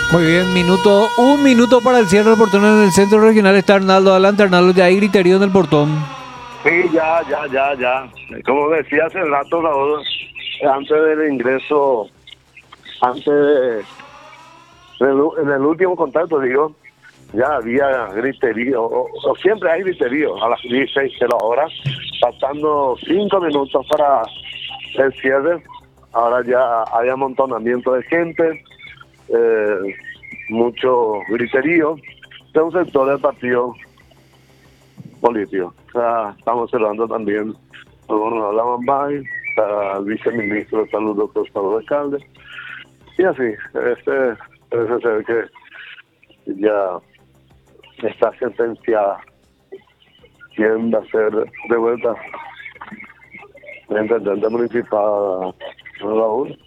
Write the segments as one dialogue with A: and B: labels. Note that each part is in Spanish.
A: Muy bien, un minuto para el cierre del portón en el centro regional. Está Arnaldo, adelante Arnaldo, ya hay griterío en el portón.
B: Sí, ya. Como decía hace rato, Raúl, antes del ingreso, en el último contacto, digo, ya había griterío, o siempre hay griterío a las 16 de la hora, faltando 5 minutos para el cierre. Ahora ya hay amontonamiento de gente, mucho griterío de un sector del partido político. O sea, estamos cerrando también el gobernador Lamambay, el viceministro de Salud, doctor Salvador Alcalde, y así, parece ser que ya está sentenciada quién va a ser de vuelta la intendente municipal Raúl.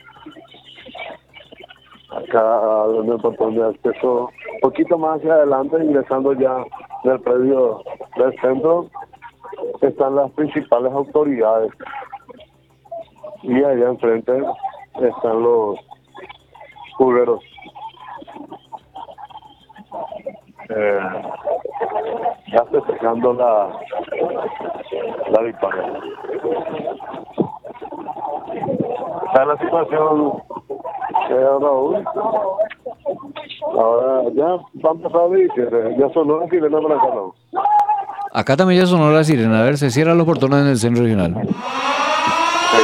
B: Acá en el portón de acceso, un poquito más hacia adelante, ingresando ya del predio del centro, están las principales autoridades. Y allá enfrente están los jugueros. Ya festejando la victoria. Está la situación, Raúl. Ahora ya va a empezar a decir, ya sonó la sirena para acá, ¿no?
A: Acá también ya sonó la sirena. A ver, se cierran los portones en el centro regional.
B: Sí.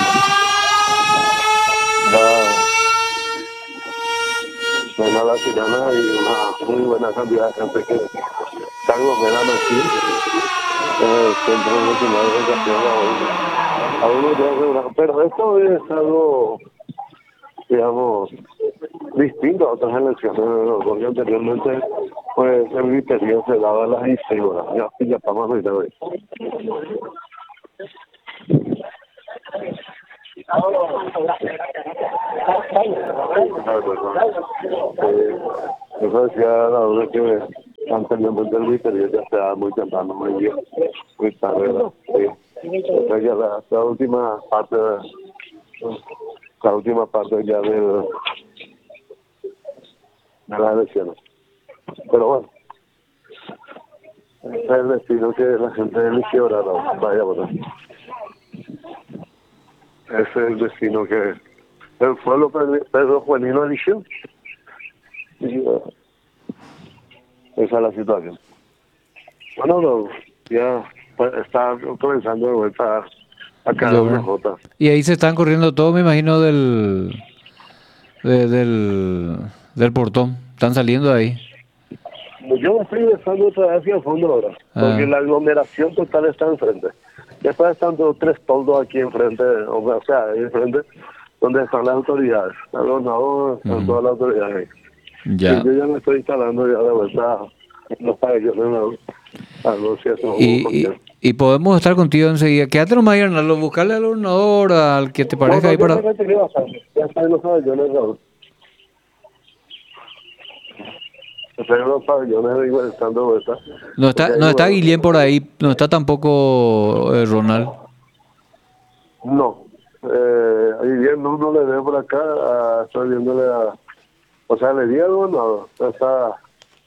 B: Ya suena la sirena y una muy buena cantidad de gente que están gobernando aquí en el centro regional de educación. Pero esto es algo, digamos, distinto a otras elecciones, porque anteriormente pues el griterío se daba a las 16 horas. Ya estamos ahorita hoy. Eso decía la hora que anteriormente el griterío ya se daba muy temprano, muy tarde. Entonces ya la última parte ya de las elecciones. Pero bueno, ese es el destino que la gente eligió ahora, vaya a votar. Ese es el destino que el pueblo Pedro Juanino eligió. Y, esa es la situación. Bueno, ya está comenzando de vuelta a caer una jota.
A: Y ahí se están corriendo todo, me imagino, del portón. Están saliendo de ahí.
B: Yo me estoy ingresando otra vez hacia el fondo ahora, porque la aglomeración total está enfrente. Después están los 3 toldos aquí enfrente, o sea, ahí enfrente, donde están las autoridades. Están los gobernadores, están todas las autoridades ahí.
A: Ya.
B: Y yo ya me estoy instalando ya de vuelta en los pabellones.
A: Y podemos estar contigo enseguida. Quédate nomás, Arnaldo, buscarle al gobernador, al que te parezca ahí para...
B: Ya está en los pabellones, Raúl. Estoy en los pabellones igual estando de vuelta.
A: No está Guillén por ahí, no está tampoco Ronald.
B: No. Guillén no le veo por acá, estoy viéndole o sea, le di algo, no, está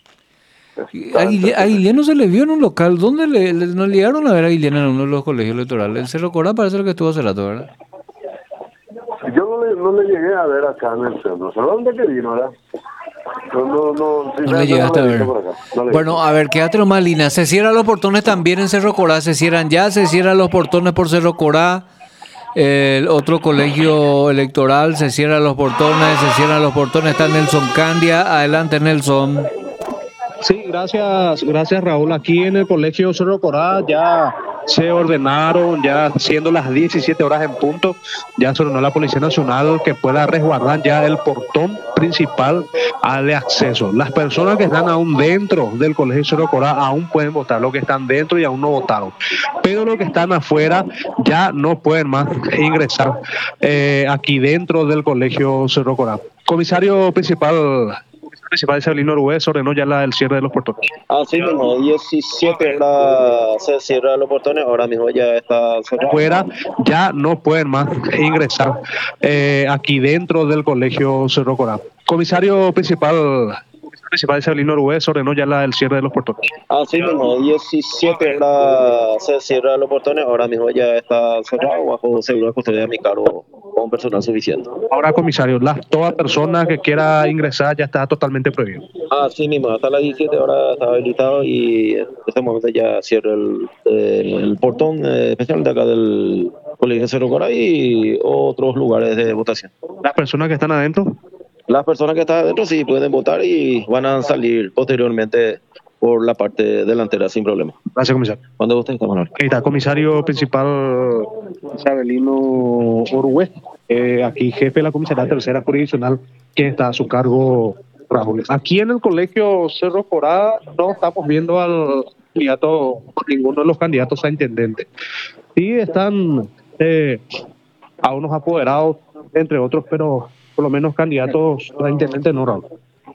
A: a Guillén no se le vio en un local. ¿Dónde nos llegaron a ver a Guillén en uno de los colegios electorales? En Cerro Corá parece lo que estuvo hace rato, ¿verdad?
B: Yo no le llegué a ver acá en el centro. ¿Dónde que vino, verdad? No
A: le llegaste a ver. Bueno, a ver, quédate nomás, Lina. Se cierran los portones también en Cerro Corá. Se cierran los portones por Cerro Corá. El otro colegio electoral, se cierran los portones. Está Nelson Candia. Adelante, Nelson.
C: Sí, gracias Raúl. Aquí en el colegio Cerro Corá ya se ordenaron, ya siendo las 17 horas en punto, ya se ordenó la Policía Nacional que pueda resguardar ya el portón principal de acceso. Las personas que están aún dentro del colegio Cerro Corá aún pueden votar, los que están dentro y aún no votaron, pero los que están afuera ya no pueden más ingresar aquí dentro del colegio Cerro Corá. Comisario principal Principal Isabelino Uruguay ordenó ya el cierre de los portones.
D: Así mismo, 17 horas se cierran los portones, ahora mismo ya está cerrado.
C: Fuera ya no pueden más ingresar aquí dentro del colegio Cerro Corá. Comisario principal Isabelino Uruguay ordenó ya el cierre de los portones.
D: Así mismo, 17 horas se cierran los portones, ahora mismo ya está cerrado bajo segura custodia de mi cargo con personal suficiente.
C: Ahora, comisario, toda persona que quiera ingresar ya está totalmente prohibido.
D: Así mismo, hasta las 17 horas está habilitado y en este momento ya cierra el portón especial de acá del Colegio Cerro Corá y otros lugares de votación.
C: Las personas que están adentro.
D: Las personas que están adentro sí pueden votar y van a salir posteriormente por la parte delantera sin problema.
C: Gracias, comisario.
D: Cuando usted está, Manuel.
C: Ahí está, comisario principal Isabelino Uruguay, aquí jefe de la comisaría tercera jurisdiccional, que está a su cargo, Raúl. Aquí en el colegio Cerro Corá no estamos viendo al candidato, ninguno de los candidatos a intendente. Sí están a unos apoderados, entre otros, pero por lo menos candidatos a intendente no, Raúl.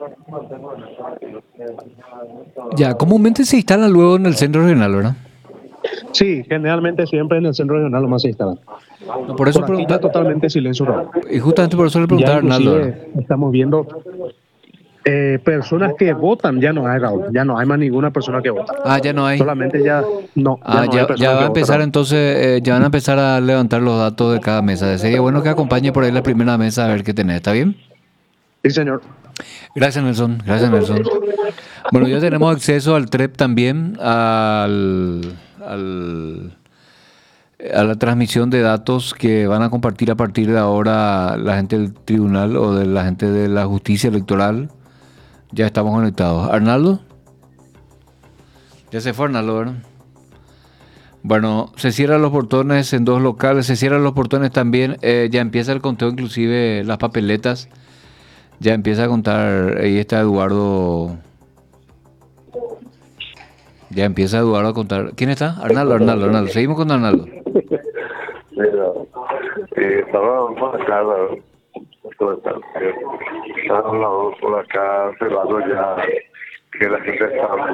A: Ya, comúnmente se instalan luego en el centro regional, ¿verdad?
C: Sí, generalmente siempre en el centro regional lo más se instalan.
A: No, por eso
C: Por aquí está totalmente silencio, Raúl.
A: Y justamente por eso le preguntaba a Arnaldo.
C: Estamos viendo personas que votan, ya no hay, Raúl. Ya no hay más ninguna persona que vota.
A: Ah, ya no hay.
C: Solamente ya no.
A: Ya va a empezar entonces, ya van a empezar a levantar los datos de cada mesa. Sería bueno que acompañe por ahí la primera mesa a ver qué tenés. ¿Está bien?
C: Sí, señor.
A: Gracias, Nelson. Gracias, Nelson. Bueno, ya tenemos acceso al TREP también, a la transmisión de datos que van a compartir a partir de ahora la gente del tribunal o de la gente de la justicia electoral. Ya estamos conectados. ¿Arnaldo? Ya se fue Arnaldo, ¿verdad? Bueno, se cierran los portones en 2 locales, se cierran los portones también, ya empieza el conteo, inclusive las papeletas, ya empieza a contar, ahí está Eduardo, ya empieza Eduardo a contar. ¿Quién está? Arnaldo, seguimos con Arnaldo.
B: Mira, estábamos por acá, estábamos por acá, cerrando ya que la gente está